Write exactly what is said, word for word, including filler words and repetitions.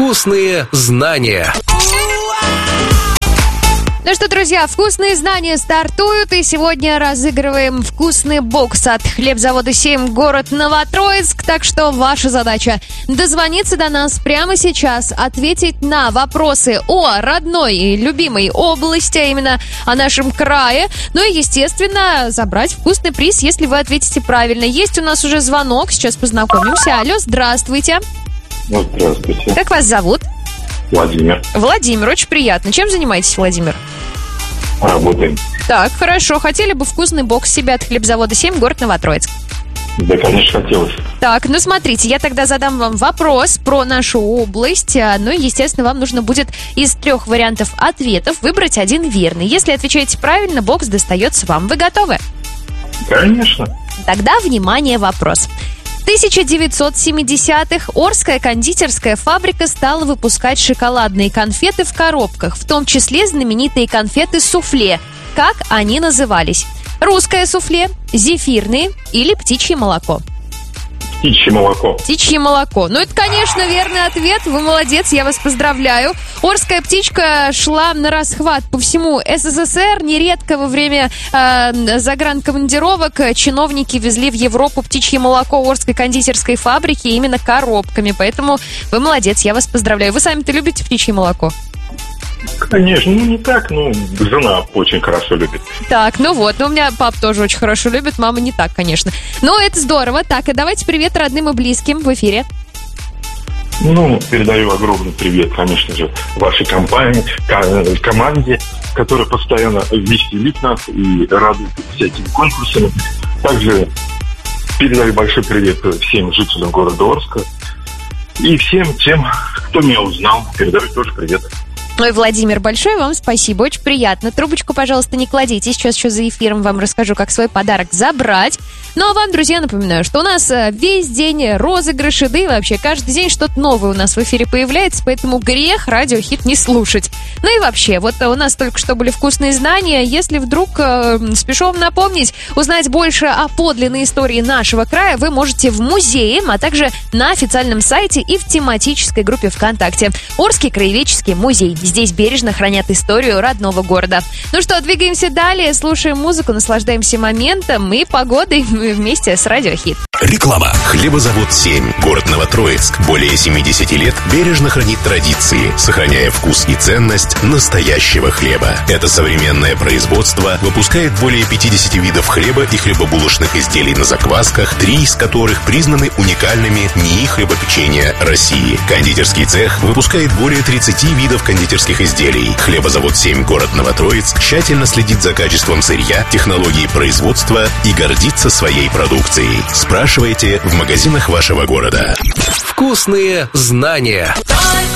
Вкусные знания. Ну что, друзья, вкусные знания стартуют, и сегодня разыгрываем вкусный бокс от хлебзавода семь, город Новотроицк. Так что ваша задача дозвониться до нас прямо сейчас, ответить на вопросы о родной и любимой области, а именно о нашем крае. Ну и, естественно, забрать вкусный приз, если вы ответите правильно. Есть у нас уже звонок, сейчас познакомимся. Алло, здравствуйте. Ну, здравствуйте. Как вас зовут? Владимир. Владимир, очень приятно. Чем занимаетесь, Владимир? Работаем. Так, хорошо. Хотели бы вкусный бокс себе от хлебзавода семь, город Новотроицк? Да, конечно, хотелось. Так, ну смотрите, я тогда задам вам вопрос про нашу область. Ну и, естественно, вам нужно будет из трех вариантов ответов выбрать один верный. Если отвечаете правильно, бокс достается вам. Вы готовы? Конечно. Тогда, внимание, вопрос. В тысяча девятьсот семидесятых Орская кондитерская фабрика стала выпускать шоколадные конфеты в коробках, в том числе знаменитые конфеты суфле. Как они назывались? Русское суфле, зефирные или птичье молоко? Птичье молоко. Птичье молоко. Ну, это, конечно, верный ответ. Вы молодец, я вас поздравляю. Орская птичка шла на расхват по всему СССР. Нередко во время э, загранкомандировок чиновники везли в Европу птичье молоко Орской кондитерской фабрики именно коробками. Поэтому вы молодец, я вас поздравляю. Вы сами-то любите птичье молоко? Конечно, ну не так, но жена очень хорошо любит. Так, ну вот, ну у меня пап тоже очень хорошо любит, мама не так, конечно. Но это здорово. Так, и давайте привет родным и близким в эфире. Ну, передаю огромный привет, конечно же, вашей компании, команде, которая постоянно веселит нас и радует всякими конкурсами. Также передаю большой привет всем жителям города Орска и всем тем, кто меня узнал. Передаю тоже привет. Ой, Владимир, большое вам спасибо, очень приятно. Трубочку, пожалуйста, не кладите. Сейчас еще за эфиром вам расскажу, как свой подарок забрать. Ну, а вам, друзья, напоминаю, что у нас весь день розыгрыши, да и вообще каждый день что-то новое у нас в эфире появляется, поэтому грех радиохит не слушать. Ну и вообще, вот у нас только что были вкусные знания. Если вдруг, э, спешу вам напомнить, узнать больше о подлинной истории нашего края, вы можете в музее, а также на официальном сайте и в тематической группе ВКонтакте. Орский краеведческий музей. Здесь бережно хранят историю родного города. Ну что, двигаемся далее, слушаем музыку, наслаждаемся моментом и погодой вместе с Радиохит. Реклама. Хлебозавод семь, город Новотроицк. Более семидесяти лет бережно хранит традиции, сохраняя вкус и ценность настоящего хлеба. Это современное производство выпускает более пятидесяти видов хлеба и хлебобулочных изделий на заквасках, три из которых признаны уникальными НИИ хлебопечения России. Кондитерский цех выпускает более тридцати видов кондитерских изделий. Хлебозавод семь, город Новотроицк тщательно следит за качеством сырья, технологией производства и гордится своей продукцией. Спрашивайте в магазинах вашего города. Вкусные знания.